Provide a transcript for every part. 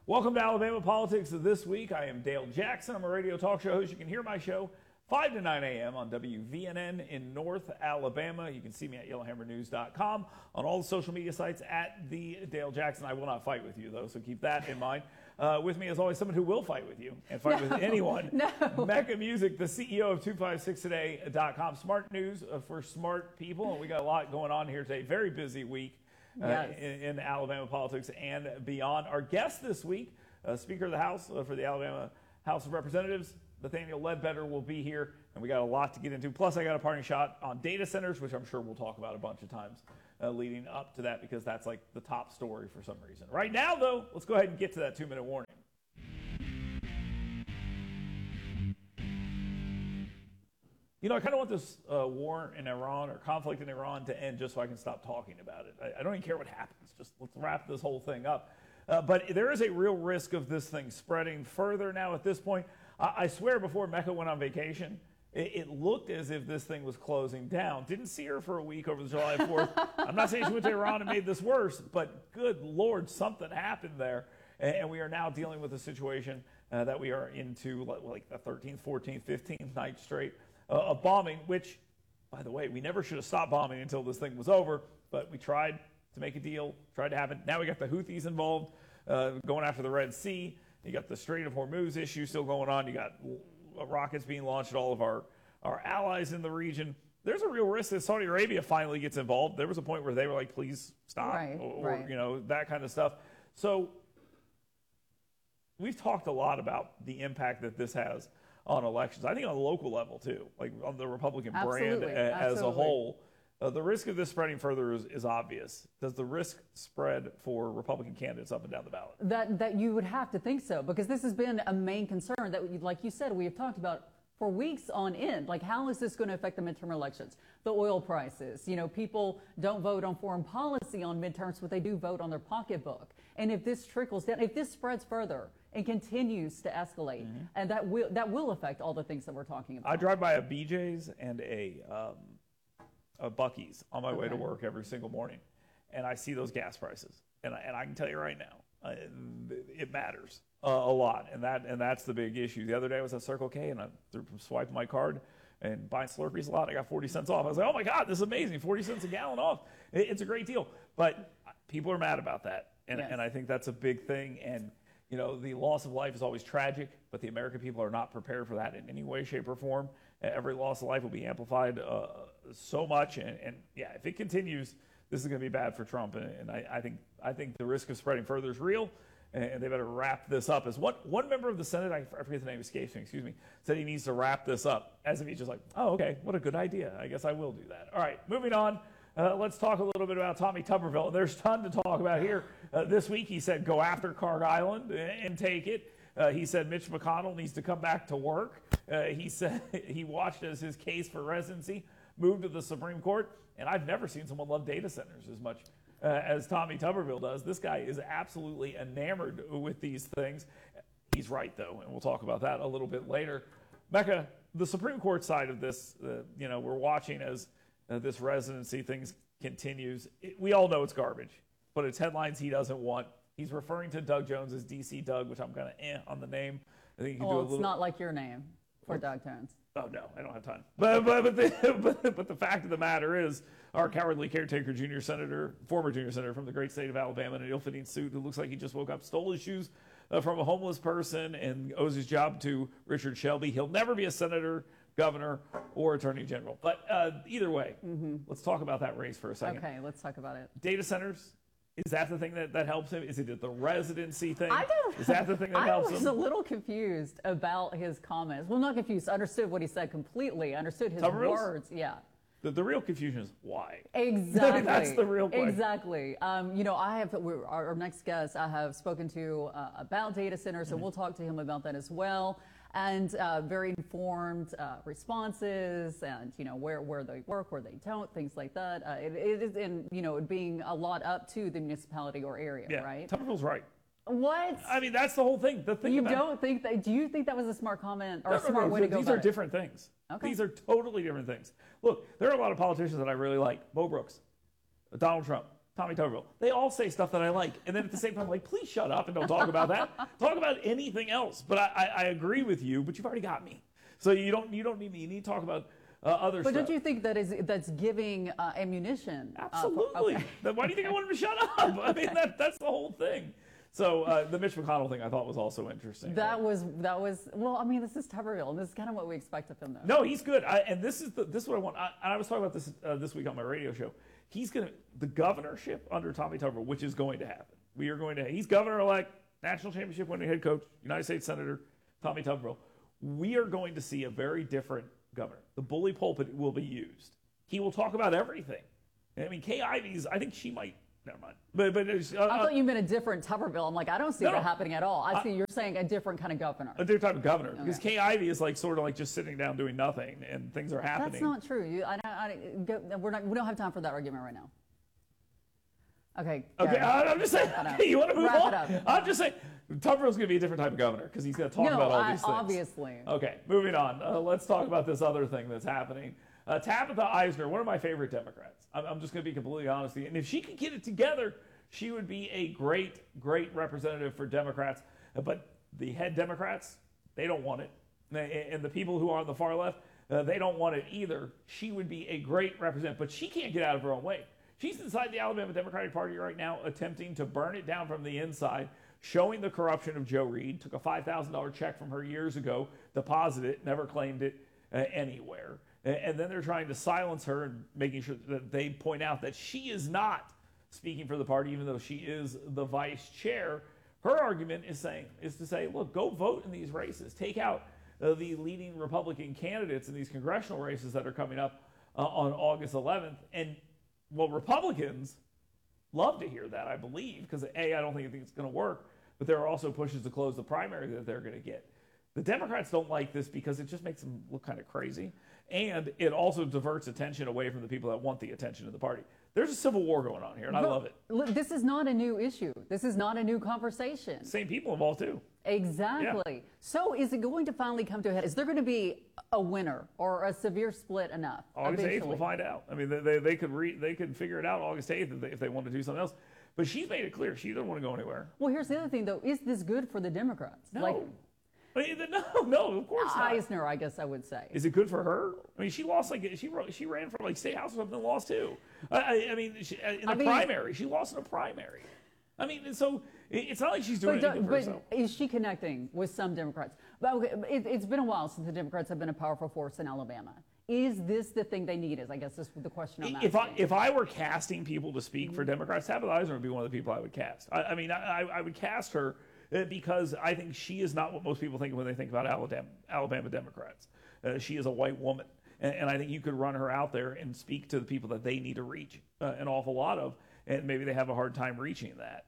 Welcome to Alabama Politics this week. I am Dale Jackson. I'm a radio talk show host. You can hear my show 5 to 9 a.m. on WVNN in North Alabama. You can see me at YellowHammerNews.com, on all the social media sites at the Dale Jackson. I will not fight with you, though, so keep that in mind. With me, as always, someone who will fight with you and fight with anyone. Mecca Music, the CEO of 256today.com. Smart news for smart people, and we got a lot going on here today. Very busy week. In Alabama politics and beyond. Our guest this week, Speaker of the House for the Alabama House of Representatives, Nathaniel Ledbetter, will be here, and we got a lot to get into. Plus, I got a parting shot on data centers, which I'm sure we'll talk about a bunch of times leading up to that, because that's like the top story for some reason. Right now, though, let's go ahead and get to that 2-minute warning. You know, I kind of want this war in Iran or conflict in Iran to end just so I can stop talking about it. I don't even care what happens. Just let's wrap this whole thing up. But there is a real risk of this thing spreading further now at this point. I swear before Mecca went on vacation, it looked as if this thing was closing down. Didn't see her for a week over the July 4th. I'm not saying she went to Iran and made this worse, but good Lord, something happened there. And we are now dealing with a situation that we are into like the 13th, 14th, 15th night straight of bombing, which, by the way, we never should have stopped bombing until this thing was over, but we tried to make a deal, tried to have it. Now we got the Houthis involved, going after the Red Sea. You got the Strait of Hormuz issue still going on. You got rockets being launched at all of our allies in the region. There's a real risk that Saudi Arabia finally gets involved. There was a point where they were like, please stop, or you know, that kind of stuff. So we've talked a lot about the impact that this has on elections. I think on a local level too, like on the Republican brand as a whole. The risk of this spreading further is obvious. Does the risk spread for Republican candidates up and down the ballot? That you would have to think so, because this has been a main concern that, like you said, we have talked about for weeks on end. Like, how is this going to affect the midterm elections? The oil prices. You know, people don't vote on foreign policy on midterms, but they do vote on their pocketbook. And if this trickles down, if this spreads further and continues to escalate, and that will affect all the things that we're talking about. I drive by a BJ's and a Buc-ee's on my way to work every single morning, and I see those gas prices, and I can tell you right now, it matters a lot, and that's the big issue. The other day I was at Circle K, and I swiped my card and buying Slurpees a lot. I got 40 cents off. I was like, oh my God, this is amazing! 40 cents a gallon off. It's a great deal, but people are mad about that, and I think that's a big thing. And you know, the loss of life is always tragic, but the American people are not prepared for that in any way, shape, or form. Every loss of life will be amplified so much, and yeah, if it continues, this is going to be bad for Trump. And I think the risk of spreading further is real, and they better wrap this up. As one member of the Senate, I forget the name, escapes me, excuse me, said he needs to wrap this up, as if he's just like, oh, okay, what a good idea. I guess I will do that. All right, moving on. Let's talk a little bit about Tommy Tuberville. There's a ton to talk about here. This week he said go after Carg Island and take it. He said Mitch McConnell needs to come back to work. He said he watched as his case for residency moved to the Supreme Court. And I've never seen someone love data centers as much as Tommy Tuberville does. This guy is absolutely enamored with these things. He's right, though, and we'll talk about that a little bit later. Mecca, the Supreme Court side of this, you know, we're watching as this residency thing continues. We all know it's garbage, but it's headlines he doesn't want. He's referring to Doug Jones as DC Doug, which I'm kind of on the name. I think you can do a little. It's not like your name for Doug Jones. Oh no, I don't have time. But the fact of the matter is, our cowardly caretaker, former junior senator from the great state of Alabama, in an ill-fitting suit, who looks like he just woke up, stole his shoes from a homeless person, and owes his job to Richard Shelby. He'll never be a senator, governor, or attorney general. But either way, let's talk about that race for a second. Okay, let's talk about it. Data centers. Is that the thing that helps him? Is it the residency thing? Is that the thing that I helps him? was a little confused about his comments. Well, not confused. I understood what he said completely. I understood his words. Yeah. The real confusion is why. Exactly. That's the real question. Exactly. You know, our next guest I have spoken to about data centers, and we'll talk to him about that as well. And very informed responses, and you know where they work, where they don't, things like that. It is in it being a lot up to the municipality or area, right? Tuberville's right. What? I mean, that's the whole thing. The thing you don't think that? Do you think that was a smart comment or a smart way to go? These are different things. Okay. These are totally different things. Look, there are a lot of politicians that I really like. Bo Brooks, Donald Trump, Tommy Tuberville. They all say stuff that I like. And then at the same time, I'm like, please shut up and don't talk about that. Talk about anything else. But I agree with you, but you've already got me. So you don't need me. You need to talk about other stuff. But don't you think that's giving ammunition? Absolutely. Okay. Then why do you think I wanted to shut up? I mean, that's the whole thing. So the Mitch McConnell thing I thought was also interesting. That was well. I mean, this is Tuberville, and this is kind of what we expect of him, though. No, he's good. And this is what I want. I was talking about this week on my radio show. The governorship under Tommy Tuberville, which is going to happen. He's governor-elect, national championship winning head coach, United States Senator Tommy Tuberville. We are going to see a very different governor. The bully pulpit will be used. He will talk about everything. I mean, Kay Ivey's, I think she might, never mind. But I thought you meant a different Tuberville. I'm like, I don't see that happening at all. I see you're saying a different kind of governor. A different type of governor. Okay. Because Kay Ivey is like sort of like just sitting down doing nothing and things are happening. That's not true. We don't have time for that argument right now. Okay. Okay, I'm just saying, you want to move on? Wrap it up. I'm just saying, Tuberville's going to be a different type of governor because he's going to talk about all these things. Obviously. Okay, moving on. Let's talk about this other thing that's happening. Tabitha Eisner, one of my favorite Democrats. I'm just going to be completely honest with you. And if she could get it together, she would be a great, great representative for Democrats. But the head Democrats, they don't want it. And the people who are on the far left, they don't want it either. She would be a great representative, but she can't get out of her own way. She's inside the Alabama Democratic Party right now, attempting to burn it down from the inside, showing the corruption of Joe Reed. Took a $5,000 check from her years ago, deposited it, never claimed it anywhere. And then they're trying to silence her and making sure that they point out that she is not speaking for the party, even though she is the vice chair. Her argument is to say, look, go vote in these races. Take out the leading Republican candidates in these congressional races that are coming up on August 11th. And well, Republicans love to hear that, I believe, because I don't think it's going to work, but there are also pushes to close the primary that they're going to get. The Democrats don't like this because it just makes them look kind of crazy, and it also diverts attention away from the people that want the attention of the party. There's a civil war going on here, and I love it. This is not a new issue. This is not a new conversation. Same people involved, too. Exactly. Yeah. So is it going to finally come to a head? Is there going to be a winner or a severe split enough? August 8th, we'll find out. I mean, they could figure it out August 8th if they want to do something else. But she's made it clear she doesn't want to go anywhere. Well, here's the other thing, though. Is this good for the Democrats? No. No, of course not. Eisner, I guess I would say. Is it good for her? I mean, she lost she ran for state house or something and lost too. I mean, in the primary, she lost in a primary. I mean, so it's not like she's doing anything for herself. Is she connecting with some Democrats? But okay, it's been a while since the Democrats have been a powerful force in Alabama. Is this the thing they need? I guess this is the question I'm asking. If I were casting people to speak for Democrats, Tabitha Eisner would be one of the people I would cast. I mean, I would cast her because I think she is not what most people think when they think about Alabama Democrats. She is a white woman. And I think you could run her out there and speak to the people that they need to reach an awful lot of, and maybe they have a hard time reaching that.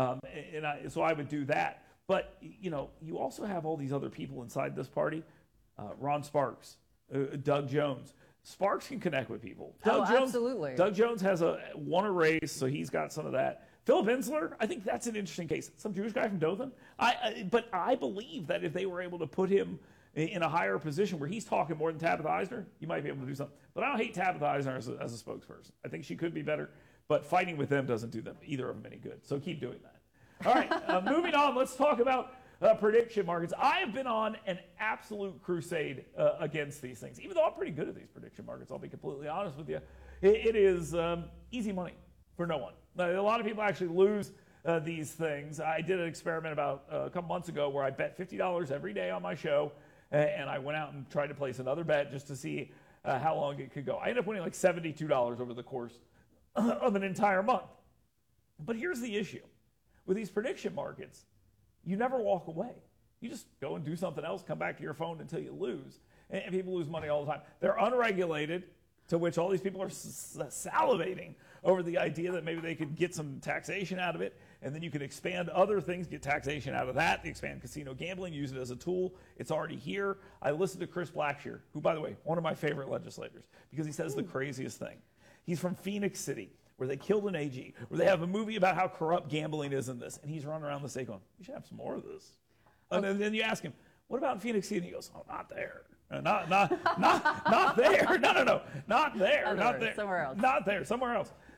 So I would do that. But, you also have all these other people inside this party. Ron Sparks, Doug Jones. Sparks can connect with people. Absolutely. Doug Jones won a race, so he's got some of that. Philip Insler, I think that's an interesting case. Some Jewish guy from Dothan. But I believe that if they were able to put him in a higher position where he's talking more than Tabitha Eisner, you might be able to do something. But I don't hate Tabitha Eisner as a spokesperson. I think she could be better, but fighting with them doesn't do either of them any good. So keep doing that. All right, moving on. Let's talk about prediction markets. I have been on an absolute crusade against these things, even though I'm pretty good at these prediction markets. I'll be completely honest with you. It is easy money for no one. A lot of people actually lose these things. I did an experiment about a couple months ago where I bet $50 every day on my show, and I went out and tried to place another bet just to see how long it could go. I ended up winning like $72 over the course of an entire month. But here's the issue. With these prediction markets, you never walk away. You just go and do something else, come back to your phone until you lose. And people lose money all the time. They're unregulated, to which all these people are salivating over the idea that maybe they could get some taxation out of it, and then you can expand other things, get taxation out of that, expand casino gambling, use it as a tool. It's already here. I listened to Chris Blackshear, who, by the way, one of my favorite legislators, because he says the craziest thing. He's from Phoenix City, where they killed an AG, where they have a movie about how corrupt gambling is in this, and he's running around the state going, we should have some more of this. And then you ask him, what about in Phoenix City? And he goes, oh, not there. Not there. No. Not there. Somewhere else. Not there. Somewhere else.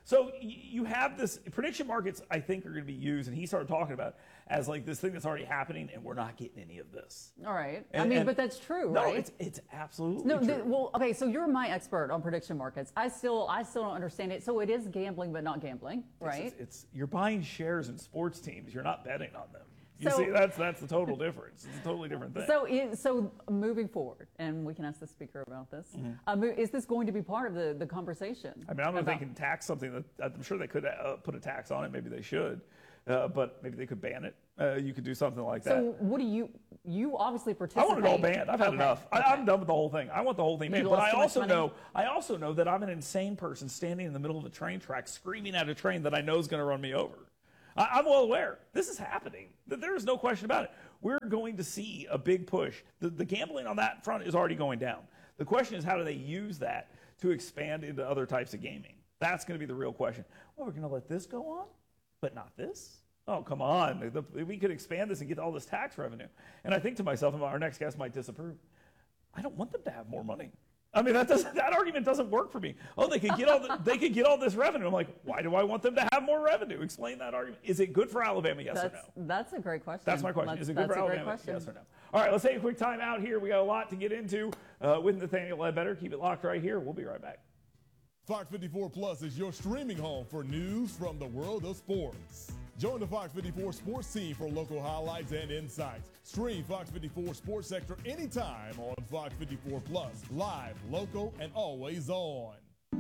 So you have this prediction markets, I think, are going to be used, and he started talking about it as like this thing that's already happening, and we're not getting any of this. All right. And, but that's true, no, right? it's absolutely No, true. well, okay, so you're my expert on prediction markets. I still don't understand it. So it is gambling, but not gambling, right? It's you're buying shares in sports teams. You're not betting on them. You So- see, that's the total difference. It's a totally different thing. So moving forward, and we can ask the speaker about this, is this going to be part of the conversation? I mean, I don't know if they can tax something that I'm sure they could put a tax on it. Maybe they should, but maybe they could ban it. You could do something like that. So what do you obviously I participate? want it all banned. I've had Okay, enough. okay. I'm done with the whole thing. I want the whole thing banned. You But lost too much money? I also know that I'm an insane person standing in the middle of a train track screaming at a train that I know is going to run me over. I'm well aware. This is happening. There is no question about it. We're going to see a big push. The gambling on that front is already going down. The question is, how do they use that to expand into other types of gaming? That's going to be the real question. Well, we're going to let this go on, but not this? Oh, come on. We could expand this and get all this tax revenue. And I think to myself, and our next guest might disapprove, I don't want them to have more money. I mean, that argument doesn't work for me. Oh, they could get all this revenue. I'm like, why do I want them to have more revenue? Explain that argument. Is it good for Alabama? Yes or no? That's a great question. That's my question. Is it good That's for a great Alabama? question. Yes or no? All right, let's take a quick time out here. We got a lot to get into with Nathaniel Ledbetter. Keep it locked right here. We'll be right back. Fox 54 Plus is your streaming home for news from the world of sports. Join the Fox 54 sports team for local highlights and insights. Stream Fox 54 Sports Sector anytime on Fox 54 Plus, live, local, and always on.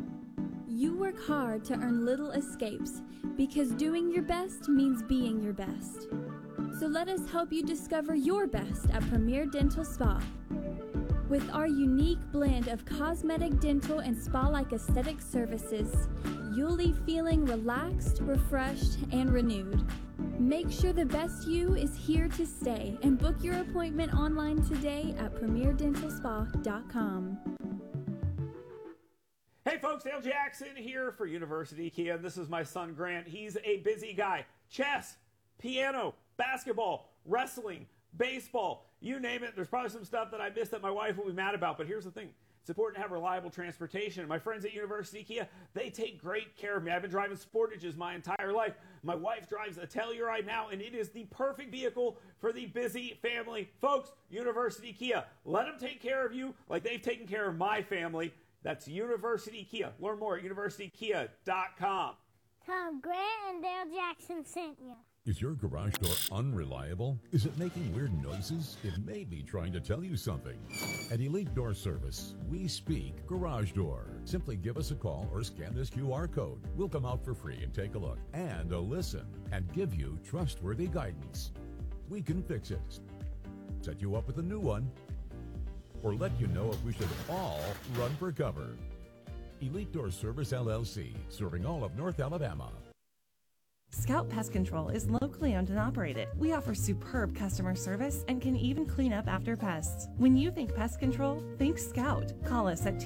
You work hard to earn little escapes because doing your best means being your best. So let us help you discover your best at Premier Dental Spa. With our unique blend of cosmetic, dental, and spa-like aesthetic services, you'll leave feeling relaxed, refreshed, and renewed. Make sure the best you is here to stay and book your appointment online today at premierdentalspa.com. Hey folks, Dale Jackson here for University Kia. This is my son Grant. He's a busy guy. Chess, piano, basketball, wrestling, baseball, you name it. There's probably some stuff that I missed that my wife will be mad about, but here's the thing. It's important to have reliable transportation. And my friends at University Kia, they take great care of me. I've been driving Sportages my entire life. My wife drives a Telluride now, and it is the perfect vehicle for the busy family. Folks, University Kia, let them take care of you like they've taken care of my family. That's University Kia. Learn more at universitykia.com. Tom Grant and Dale Jackson sent you. Is your garage door unreliable? Is it making weird noises? It may be trying to tell you something. At Elite Door Service, we speak garage door. Simply give us a call or scan this QR code. We'll come out for free and take a look and a listen and give you trustworthy guidance. We can fix it, set you up with a new one, or let you know if we should all run for cover. Elite Door Service LLC, serving all of North Alabama. Scout Pest Control is locally owned and operated. We offer superb customer service and can even clean up after pests. When you think pest control, think Scout. Call us at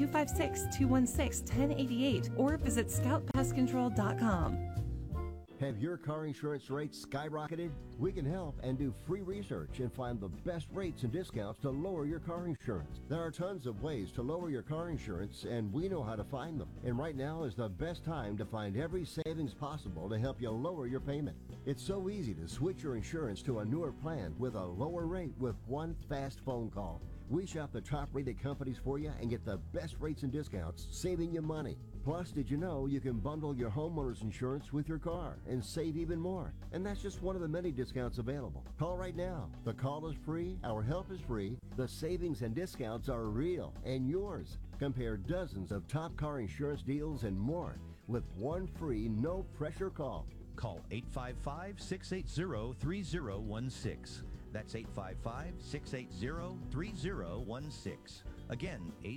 256-216-1088 or visit scoutpestcontrol.com. Have your car insurance rates skyrocketed? We can help and do free research and find the best rates and discounts to lower your car insurance. There are tons of ways to lower your car insurance, and we know how to find them. And right now is the best time to find every savings possible to help you lower your payment. It's so easy to switch your insurance to a newer plan with a lower rate with one fast phone call. We shop the top-rated companies for you and get the best rates and discounts, saving you money. Plus, did you know you can bundle your homeowner's insurance with your car and save even more? And that's just one of the many discounts available. Call right now. The call is free, our help is free, the savings and discounts are real and yours. Compare dozens of top car insurance deals and more with one free, no-pressure call. Call 855-680-3016. That's 855-680-3016. Again,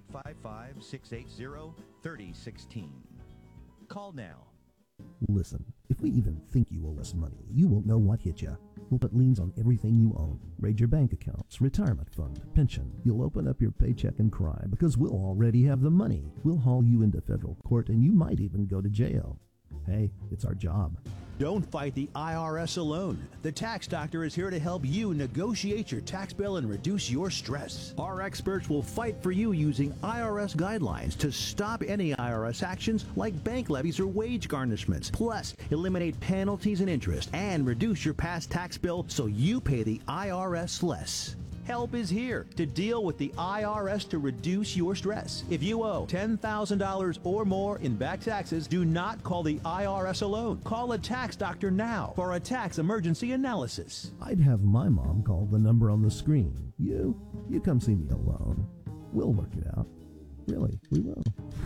855-680-3016. Call now. Listen, if we even think you owe us money, you won't know what hit you. We'll put liens on everything you own. Raid your bank accounts, retirement fund, pension. You'll open up your paycheck and cry because we'll already have the money. We'll haul you into federal court and you might even go to jail. Hey, it's our job. Don't fight the IRS alone. The Tax Doctor is here to help you negotiate your tax bill and reduce your stress. Our experts will fight for you using IRS guidelines to stop any IRS actions like bank levies or wage garnishments. Plus, eliminate penalties and interest and reduce your past tax bill so you pay the IRS less. Help is here to deal with the IRS to reduce your stress. If you owe $10,000 or more in back taxes, do not call the IRS alone. Call a tax doctor now for a tax emergency analysis. I'd have my mom call the number on the screen. You come see me alone. We'll work it out. Really, we will.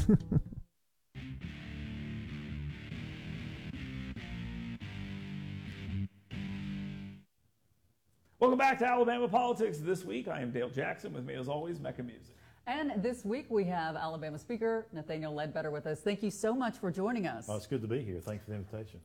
Welcome back to Alabama Politics. This week, I am Dale Jackson. With me, as always, Mecca Music. And this week, we have Alabama Speaker Nathaniel Ledbetter with us. Thank you so much for joining us. Well, it's good to be here. Thanks for the invitation.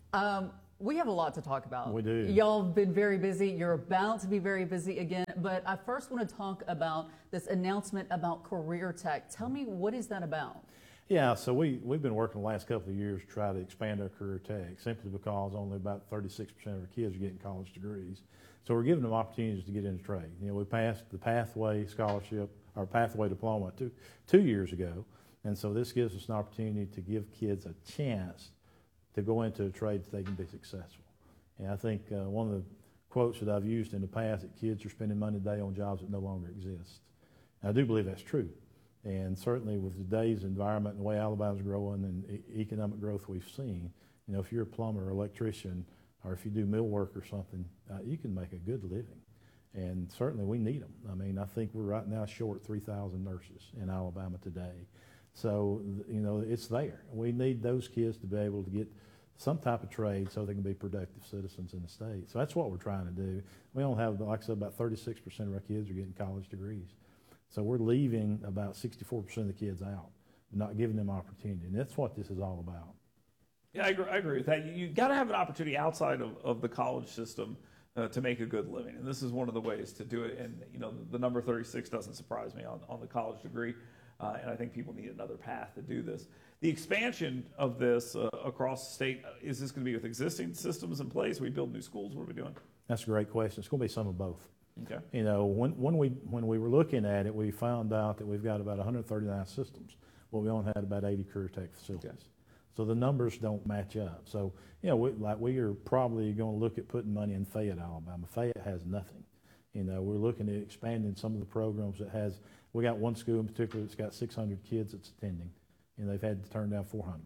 We have a lot to talk about. We do. Y'all have been very busy. You're about to be very busy again. But I first want to talk about this announcement about Career Tech. Tell me, what is that about? Yeah, so we've been working the last couple of years to try to expand our Career Tech, simply because only about 36% of our kids are getting college degrees. So we're giving them opportunities to get into trade. You know, we passed the Pathway Scholarship, or Pathway Diploma two years ago, and so this gives us an opportunity to give kids a chance to go into a trade that they can be successful. And I think one of the quotes that I've used in the past, that kids are spending money today on jobs that no longer exist. And I do believe that's true. And certainly with today's environment and the way Alabama's growing and economic growth we've seen, you know, if you're a plumber or electrician, or if you do mill work or something, you can make a good living. And certainly we need them. I mean, I think we're right now short 3,000 nurses in Alabama today. So, you know, it's there. We need those kids to be able to get some type of trade so they can be productive citizens in the state. So that's what we're trying to do. We only have, like I said, about 36% of our kids are getting college degrees. So we're leaving about 64% of the kids out, not giving them opportunity. And that's what this is all about. Yeah, I agree with that. You got to have an opportunity outside of the college system to make a good living, and this is one of the ways to do it. And you know, the number 36 doesn't surprise me on the college degree, and I think people need another path to do this. The expansion of this across the state, is this going to be with existing systems in place? We build new schools. What are we doing? That's a great question. It's going to be some of both. Okay. You know, when we were looking at it, we found out that we've got about 139 systems. Well, we only had about 80 Career Tech facilities. Okay. So the numbers don't match up. So, you know, we are probably going to look at putting money in Fayette, Alabama. Fayette has nothing. You know, we're looking at expanding some of the programs that has. We got one school in particular that's got 600 kids that's attending, and they've had to turn down 400.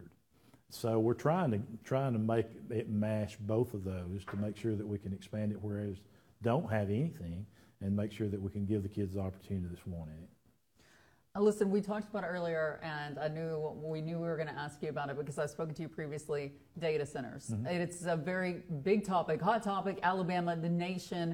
So we're trying to make it mash both of those to make sure that we can expand it, whereas don't have anything, and make sure that we can give the kids the opportunity that's wanting it. Listen, we talked about it earlier, and we knew we were going to ask you about it because I've spoken to you previously, data centers. Mm-hmm. It's a very big topic, hot topic, Alabama, the nation.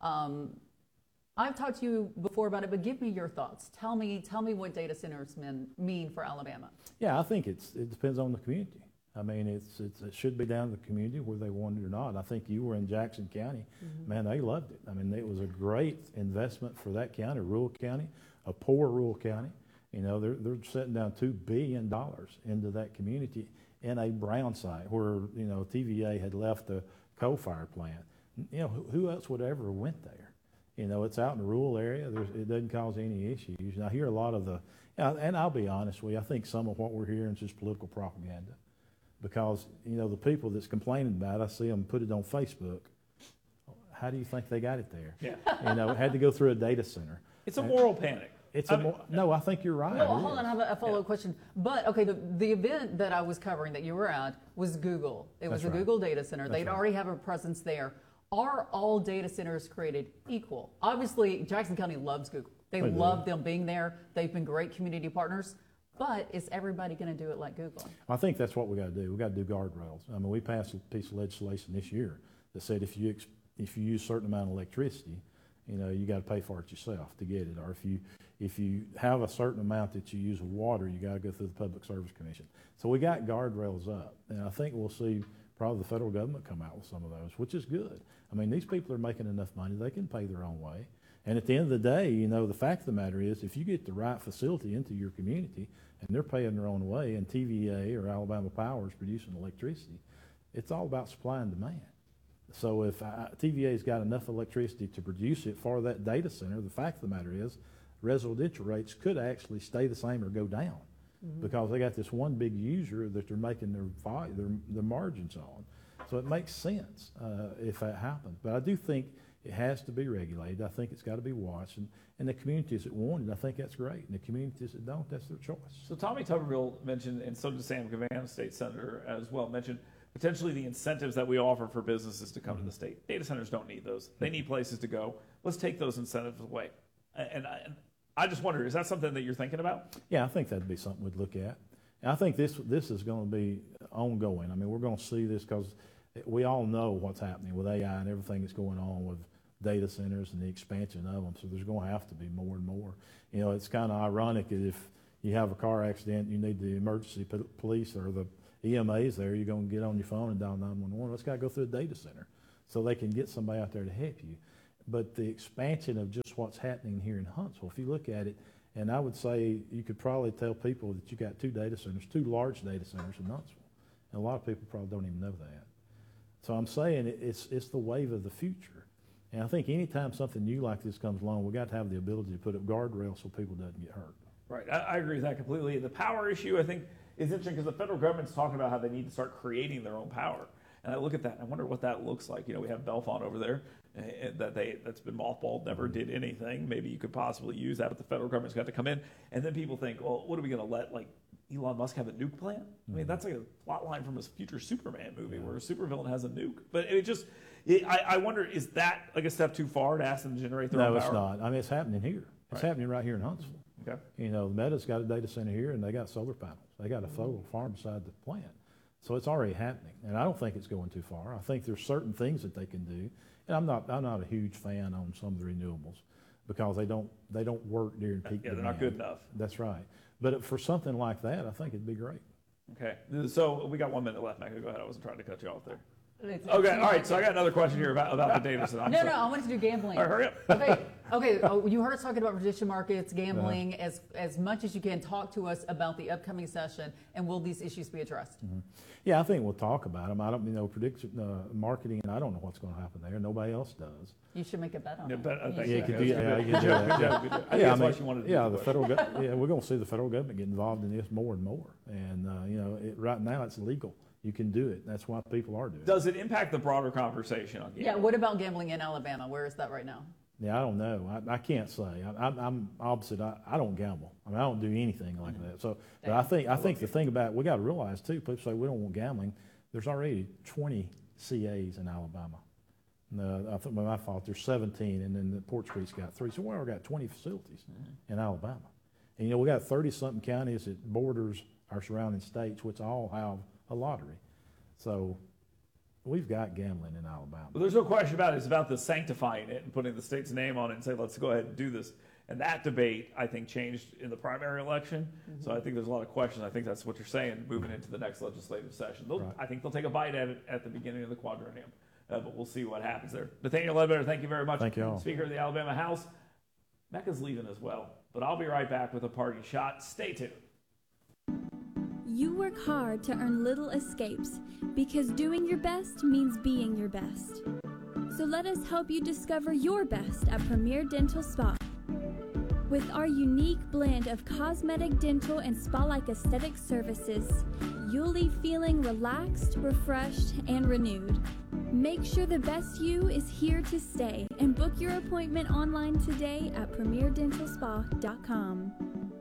I've talked to you before about it, but give me your thoughts. Tell me what data centers mean for Alabama. Yeah, I think it depends on the community. I mean, it should be down to the community whether they want it or not. I think you were in Jackson County. Mm-hmm. Man, they loved it. I mean, it was a great investment for that county, rural county, a poor rural county. You know, they're setting down $2 billion into that community in a brown site where, you know, TVA had left a coal-fired plant. You know, who else would ever went there? You know, it's out in a rural area. It doesn't cause any issues. And I hear a lot of and I'll be honest with you, I think some of what we're hearing is just political propaganda. Because, you know, the people that's complaining about it, I see them put it on Facebook. How do you think they got it there? Yeah. You know, it had to go through a data center. It's a moral panic. No, I think you're right. Well, hold on, I have a follow-up question. But, okay, the event that I was covering that you were at was Google. It was a Google data center. They'd already have a presence there. Are all data centers created equal? Obviously, Jackson County loves Google. They love them being there. They've been great community partners. But is everybody going to do it like Google? I think that's what we got to do. We got to do guardrails. I mean, we passed a piece of legislation this year that said if you use a certain amount of electricity, you know, you got to pay for it yourself to get it. Or if you have a certain amount that you use of water, you got to go through the Public Service Commission. So we got guardrails up, and I think we'll see probably the federal government come out with some of those, which is good. I mean, these people are making enough money; they can pay their own way. And at the end of the day, you know, the fact of the matter is, if you get the right facility into your community and they're paying their own way, and TVA or Alabama Power is producing electricity, It's all about supply and demand. So if TVA's got enough electricity to produce it for that data center, the fact of the matter is residential rates could actually stay the same or go down because they got this one big user that they're making their margins on. So it makes sense if that happens. But I do think it has to be regulated. I think it's got to be watched. And the communities that want it, I think that's great. And the communities that don't, that's their choice. So Tommy Tuberville mentioned, and so did Sam Cavan, state senator, as well, mentioned potentially the incentives that we offer for businesses to come to the state. Data centers don't need those. They need places to go. Let's take those incentives away. And I just wonder, is that something that you're thinking about? Yeah, I think that'd be something we'd look at. And I think this is going to be ongoing. I mean, we're going to see this because we all know what's happening with AI and everything that's going on with data centers and the expansion of them. So there's going to have to be more and more. You know, it's kind of ironic that if you have a car accident, you need the emergency police or the EMAs there, you're going to get on your phone and dial 911. It's got to go through a data center so they can get somebody out there to help you. But the expansion of just what's happening here in Huntsville, if you look at it, and I would say you could probably tell people that you got two large data centers in Huntsville. And a lot of people probably don't even know that. So I'm saying it's the wave of the future. And I think anytime something new like this comes along, we've got to have the ability to put up guardrails so people don't get hurt. Right. I agree with that completely. The power issue, I think, is interesting because the federal government's talking about how they need to start creating their own power. And I look at that and I wonder what that looks like. You know, we have Bellefonte over there that's been mothballed, never did anything. Maybe you could possibly use that, but the federal government's got to come in. And then people think, well, what are we going to let, like, Elon Musk have a nuke plant? I mean, that's like a plot line from a future Superman movie where a supervillain has a nuke. But I wonder, is that like a step too far to ask them to generate their own power? No, it's not. I mean, it's happening here. It's happening right here in Huntsville. Okay. You know, Meta's got a data center here, and they got solar panels. They got a solar farm beside the plant. So it's already happening, and I don't think it's going too far. I think there's certain things that they can do, and I'm not a huge fan on some of the renewables because they don't work during peak demand. They're not good enough. That's right. But for something like that, I think it'd be great. Okay. So we got 1 minute left, Mecca. Go ahead. I wasn't trying to cut you off there. Okay, all right, so I got another question here about the data center. No, I wanted to do gambling. All right, hurry up. Okay. Oh, you heard us talking about prediction markets, gambling. As much as you can, talk to us about the upcoming session, and will these issues be addressed? Mm-hmm. Yeah, I think we'll talk about them. I don't, prediction marketing, and I don't know what's going to happen there. Nobody else does. You should make a bet on it. You could do that. The federal government. We're going to see the federal government get involved in this more and more. And right now it's legal. You can do it. That's why people are doing it. Does it impact the broader conversation on gambling? Yeah, what about gambling in Alabama? Where is that right now? Yeah, I don't know. I can't say. I'm opposite. I don't gamble. I mean, I don't do anything like that. So, but I think the thing about it, we got to realize too, people say we don't want gambling. There's already 20 CAs in Alabama. No, I think by my fault, there's 17, and then the Port Street's got 3. So we already got 20 facilities in Alabama. And, we got 30-something counties that borders our surrounding states, which all have a lottery. So we've got gambling in Alabama. Well, there's no question about it. It's about the sanctifying it and putting the state's name on it and say, let's go ahead and do this. And that debate, I think, changed in the primary election. Mm-hmm. So I think there's a lot of questions. I think that's what you're saying moving into the next legislative session. I think they'll take a bite at it at the beginning of the quadrennium. But we'll see what happens there. Nathaniel Ledbetter, thank you very much. Thank you all. Speaker of the Alabama House. Mecca's leaving as well. But I'll be right back with a parting shot. Stay tuned. You work hard to earn little escapes because doing your best means being your best. So let us help you discover your best at Premier Dental Spa. With our unique blend of cosmetic, dental, and spa-like aesthetic services, you'll leave feeling relaxed, refreshed, and renewed. Make sure the best you is here to stay and book your appointment online today at premierdentalspa.com.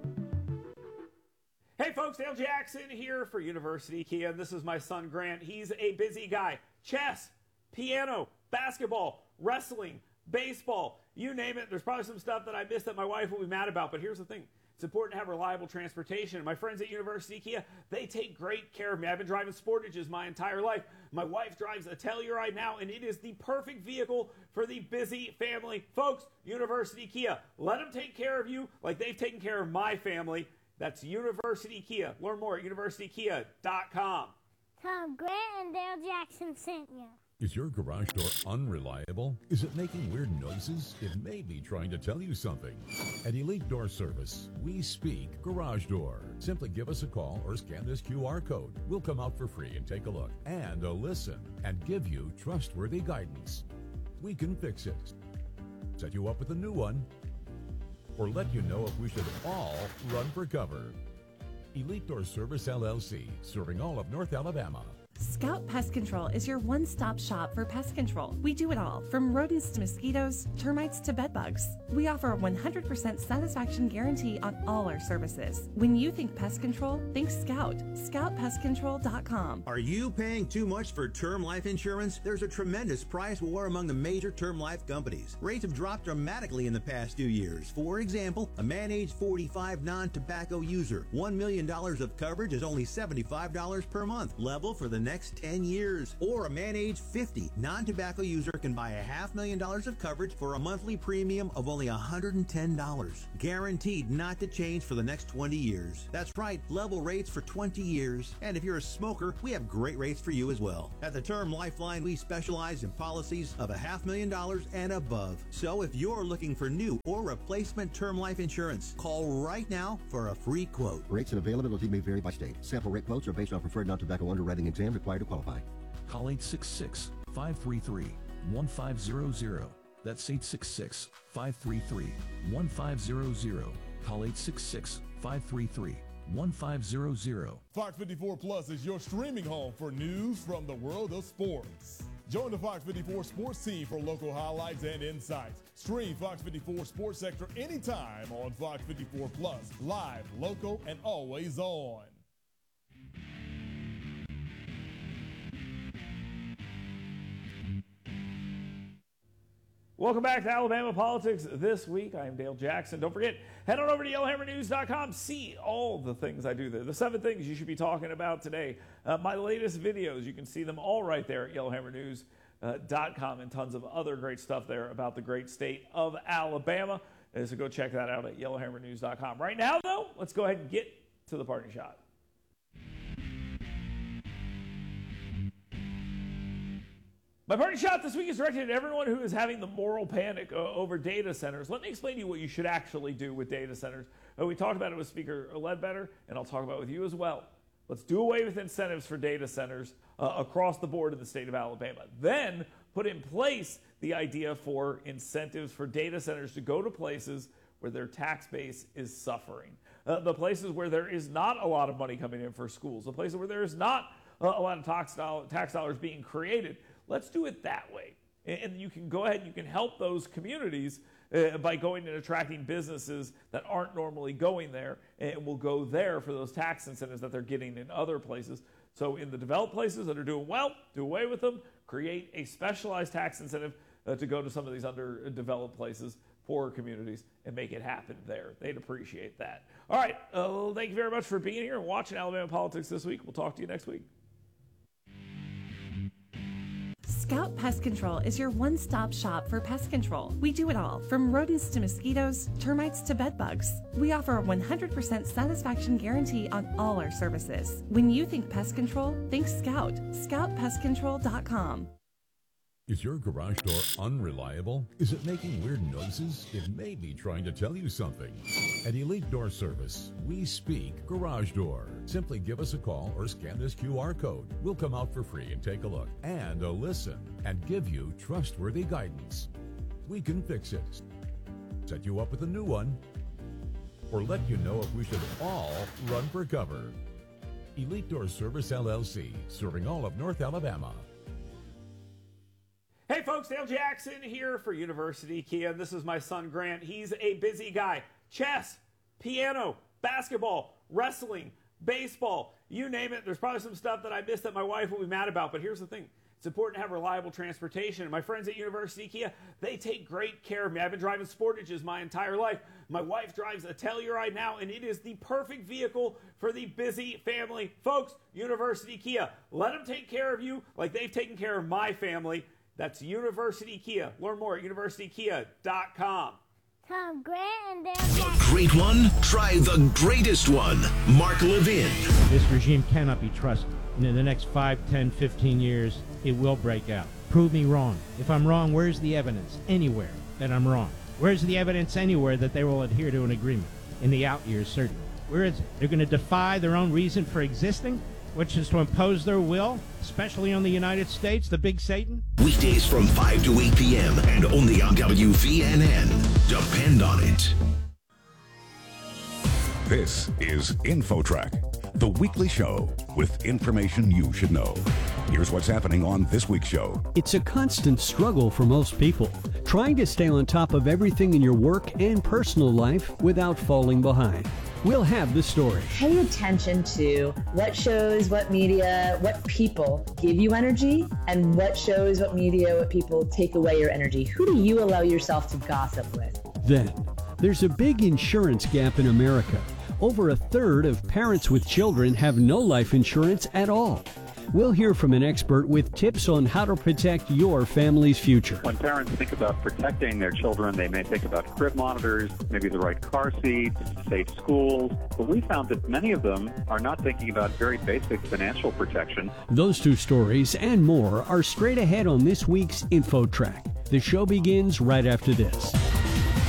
Hey folks, Dale Jackson here for University Kia, and this is my son Grant. He's a busy guy. Chess, piano, basketball, wrestling, baseball, you name it. There's probably some stuff that I missed that my wife will be mad about, but here's the thing. It's important to have reliable transportation. My friends at University Kia, they take great care of me. I've been driving Sportages my entire life. My wife drives a Telluride now, and it is the perfect vehicle for the busy family. Folks, University Kia, let them take care of you like they've taken care of my family. That's University Kia. Learn more at universitykia.com. Tom Grant and Dale Jackson sent you. Is your garage door unreliable? Is it making weird noises? It may be trying to tell you something. At Elite Door Service, we speak garage door. Simply give us a call or scan this QR code. We'll come out for free and take a look and a listen and give you trustworthy guidance. We can fix it, set you up with a new one, or let you know if we should all run for cover. Elite Door Service LLC, serving all of North Alabama. Scout Pest Control is your one-stop shop for pest control. We do it all, from rodents to mosquitoes, termites to bedbugs. We offer a 100% satisfaction guarantee on all our services. When you think pest control, think Scout. ScoutPestControl.com. Are you paying too much for term life insurance? There's a tremendous price war among the major term life companies. Rates have dropped dramatically in the past few years. For example, a man age 45 non-tobacco user, $1 million of coverage is only $75 per month. Level for the next 10 years. Or a man age 50 non-tobacco user can buy $500,000 of coverage for a monthly premium of only $110. Guaranteed not to change for the next 20 years. That's right, level rates for 20 years. And if you're a smoker, we have great rates for you as well. At the Term Lifeline, we specialize in policies of $500,000 and above. So if you're looking for new or replacement term life insurance, call right now for a free quote. Rates and availability may vary by state. Sample rate quotes are based on preferred non-tobacco underwriting exam required to qualify. Call 866-533-1500. That's 866-533-1500. Call 866-533-1500. Fox 54 Plus is your streaming home for news from the world of sports. Join the Fox 54 sports team for local highlights and insights. Stream Fox 54 Sports Sector anytime on Fox 54 Plus, live, local, and always on. Welcome back to Alabama Politics This Week. I am Dale Jackson. Don't forget, head on over to YellowHammerNews.com. See all the things I do there. The 7 things you should be talking about today. My latest videos, you can see them all right there at YellowHammerNews.com, and tons of other great stuff there about the great state of Alabama. So go check that out at YellowHammerNews.com. Right now, though, let's go ahead and get to the party shot. My party shot this week is directed at everyone who is having the moral panic over data centers. Let me explain to you what you should actually do with data centers. We talked about it with Speaker Ledbetter, and I'll talk about it with you as well. Let's do away with incentives for data centers across the board in the state of Alabama. Then put in place the idea for incentives for data centers to go to places where their tax base is suffering. The places where there is not a lot of money coming in for schools, the places where there is not a lot of tax dollars being created. Let's do it that way. And you can go ahead and you can help those communities by going and attracting businesses that aren't normally going there and will go there for those tax incentives that they're getting in other places. So in the developed places that are doing well, do away with them, create a specialized tax incentive to go to some of these underdeveloped places, poorer communities, and make it happen there. They'd appreciate that. All right, thank you very much for being here and watching Alabama Politics This Week. We'll talk to you next week. Scout Pest Control is your one-stop shop for pest control. We do it all, from rodents to mosquitoes, termites to bedbugs. We offer a 100% satisfaction guarantee on all our services. When you think pest control, think Scout. ScoutPestControl.com. Is your garage door unreliable? Is it making weird noises? It may be trying to tell you something. At Elite Door Service, we speak garage door. Simply give us a call or scan this QR code. We'll come out for free and take a look and a listen and give you trustworthy guidance. We can fix it, set you up with a new one, or let you know if we should all run for cover. Elite Door Service LLC, serving all of North Alabama. Hey folks, Dale Jackson here for University Kia. This is my son Grant. He's a busy guy. Chess, piano, basketball, wrestling, baseball, you name it. There's probably some stuff that I missed that my wife will be mad about, but here's the thing. It's important to have reliable transportation. And my friends at University Kia, they take great care of me. I've been driving Sportages my entire life. My wife drives a Telluride now, and it is the perfect vehicle for the busy family. Folks, University Kia, let them take care of you like they've taken care of my family. That's University Kia. Learn more at universitykia.com. Tom Grant and Dale The Jackson. great one? Try the greatest one. Mark Levin. This regime cannot be trusted. In the next 5, 10, 15 years, it will break out. prove me wrong. If I'm wrong, where's the evidence anywhere that I'm wrong? Where's the evidence anywhere that they will adhere to an agreement? In the out years, certainly. Where is it? They're going to defy their own reason for existing, which is to impose their will, especially on the United States, the big Satan? Weekdays from 5 to 8 p.m. and only on WVNN. Depend on it. This is InfoTrack, the weekly show with information you should know. Here's what's happening on this week's show. It's a constant struggle for most people, trying to stay on top of everything in your work and personal life without falling behind. We'll have the story. Pay attention to what shows, what media, what people give you energy, and what shows, what media, what people take away your energy. Who do you allow yourself to gossip with? Then, there's a big insurance gap in America. Over a third of parents with children have no life insurance at all. We'll hear from an expert with tips on how to protect your family's future. When parents think about protecting their children, they may think about crib monitors, maybe the right car seats, safe schools. But we found that many of them are not thinking about very basic financial protection. Those two stories and more are straight ahead on this week's InfoTrack. The show begins right after this.